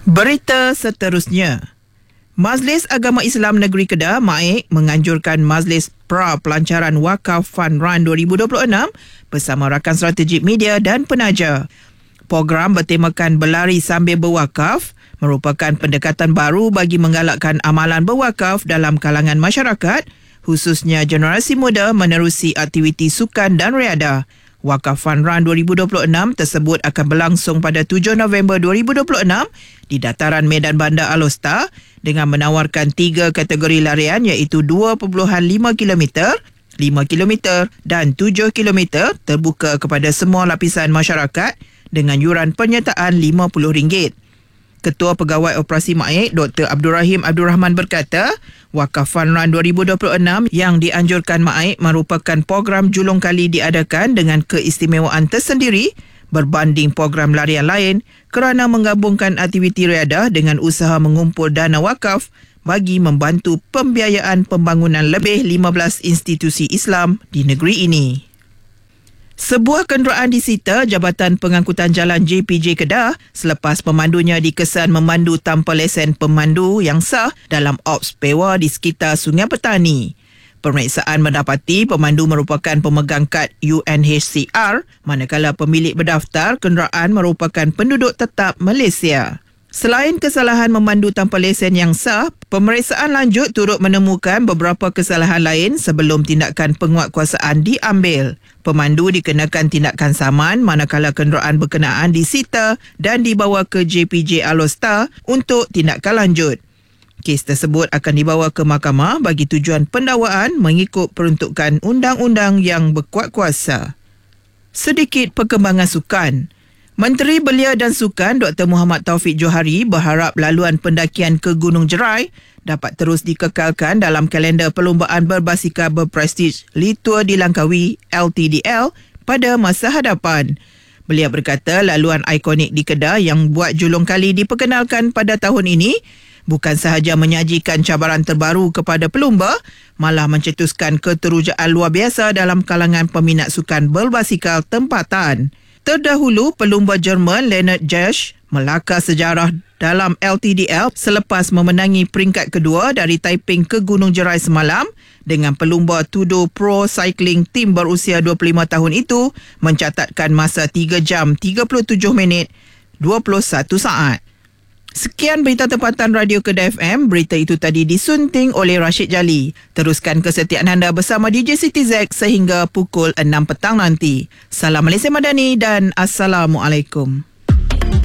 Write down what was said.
Berita seterusnya. Majlis Agama Islam Negeri Kedah, MAIK, menganjurkan Majlis Pra-Pelancaran Wakaf Fund Run 2026 bersama rakan strategik media dan penaja. Program bertemakan Berlari Sambil Berwakaf merupakan pendekatan baru bagi menggalakkan amalan berwakaf dalam kalangan masyarakat, khususnya generasi muda menerusi aktiviti sukan dan riadah. Wakaf Fund Run 2026 tersebut akan berlangsung pada 7 November 2026 di dataran Medan Bandar Alor dengan menawarkan 3 kategori larian iaitu 2.5 km, 5 km dan 7 km terbuka kepada semua lapisan masyarakat dengan yuran penyertaan RM50. Ketua Pegawai Operasi MAIK Dr. Abdul Rahim Abdul Rahman berkata, Wakaf Fund Run 2026 yang dianjurkan MAIK merupakan program julung kali diadakan dengan keistimewaan tersendiri berbanding program larian lain kerana menggabungkan aktiviti riadah dengan usaha mengumpul dana wakaf bagi membantu pembiayaan pembangunan lebih 15 institusi Islam di negeri ini. Sebuah kenderaan disita Jabatan Pengangkutan Jalan JPJ Kedah selepas pemandunya dikesan memandu tanpa lesen pemandu yang sah dalam ops PEWA di sekitar Sungai Petani. Pemeriksaan mendapati pemandu merupakan pemegang kad UNHCR manakala pemilik berdaftar kenderaan merupakan penduduk tetap Malaysia. Selain kesalahan memandu tanpa lesen yang sah, pemeriksaan lanjut turut menemukan beberapa kesalahan lain sebelum tindakan penguatkuasaan diambil. Pemandu dikenakan tindakan saman manakala kenderaan berkenaan disita dan dibawa ke JPJ Alor untuk tindakan lanjut. Kes tersebut akan dibawa ke mahkamah bagi tujuan pendakwaan mengikut peruntukan undang-undang yang berkuat kuasa. Sedikit perkembangan sukan. Menteri Belia dan Sukan Dr. Muhammad Taufik Johari berharap laluan pendakian ke Gunung Jerai dapat terus dikekalkan dalam kalender perlombaan berbasikal berprestij Li-Tour di Langkawi LTDL pada masa hadapan. Beliau berkata laluan ikonik di Kedah yang buat julung kali diperkenalkan pada tahun ini bukan sahaja menyajikan cabaran terbaru kepada pelumba, malah mencetuskan keterujaan luar biasa dalam kalangan peminat sukan berbasikal tempatan. Terdahulu, pelumba Jerman Leonard Jasch melakar sejarah dalam LTDL selepas memenangi peringkat kedua dari Taiping ke Gunung Jerai semalam dengan pelumba Tudo Pro Cycling Team berusia 25 tahun itu mencatatkan masa 3 jam 37 minit 21 saat. Sekian berita tempatan Radio Kedah FM. Berita itu tadi disunting oleh Rashid Jali. Teruskan kesetiaan anda bersama DJ Siti Z sehingga pukul 6 petang nanti. Salam Malaysia Madani dan Assalamualaikum.